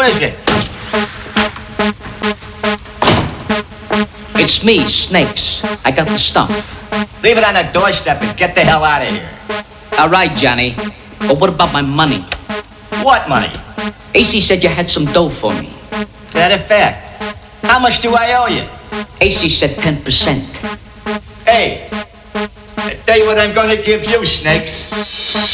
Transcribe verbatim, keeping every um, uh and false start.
is it? It's me, Snakes. I got the stuff. Leave it on the doorstep and get the hell out of here. All right, Johnny. But what about my money? What money? A C said you had some dough for me. That a fact. How much do I owe you? A C said ten percent. Hey, I tell you what I'm gonna give you, Snakes.